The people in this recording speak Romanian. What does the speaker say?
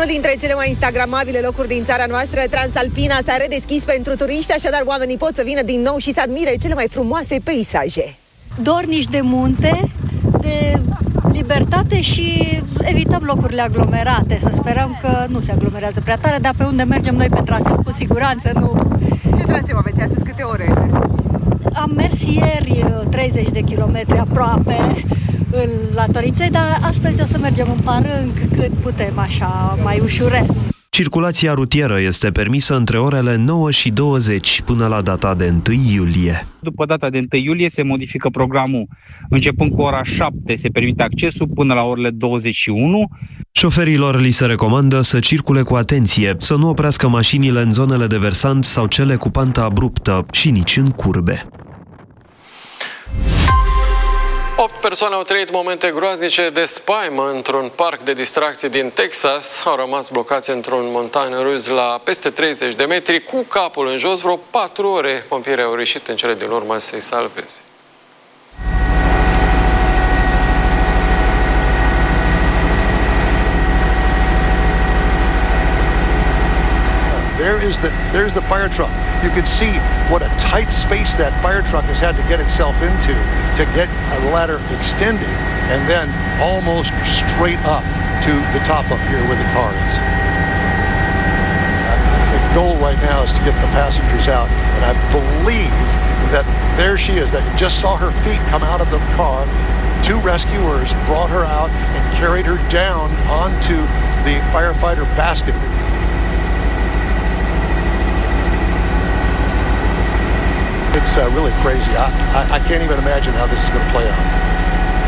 Unul dintre cele mai instagramabile locuri din țara noastră, Transalpina, s-a redeschis pentru turiști, așadar oamenii pot să vină din nou și să admire cele mai frumoase peisaje. Dornici de munte, de libertate și evităm locurile aglomerate. Să sperăm că nu se aglomerează prea tare, dar pe unde mergem noi pe traseu, cu siguranță nu. Ce traseu aveți astăzi? Câte ore mergeți? Am mers ieri 30 de kilometri aproape la Toriței, dar astăzi o să mergem în parâng cât putem, așa, mai ușurel. Circulația rutieră este permisă între orele 9 și 20 până la data de 1 iulie. După data de 1 iulie se modifică programul. Începând cu ora 7 se permite accesul până la orele 21. Șoferilor li se recomandă să circule cu atenție, să nu oprească mașinile în zonele de versant sau cele cu pantă abruptă și nici în curbe. 8 persoane au trăit momente groaznice de spaimă într-un parc de distracție din Texas. Au rămas blocați într-un montan ruz la peste 30 de metri, cu capul în jos, vreo 4 ore. Pompierii au reușit în cele din urmă să-i salveze. There's the fire truck. You can see what a tight space that fire truck has had to get itself into to get a ladder extended and then almost straight up to the top up here where the car is. The goal right now is to get the passengers out, and I believe that there she is. That you just saw her feet come out of the car. 2 rescuers brought her out and carried her down onto the firefighter basket. It's really crazy. I can't even imagine how this is going to play out.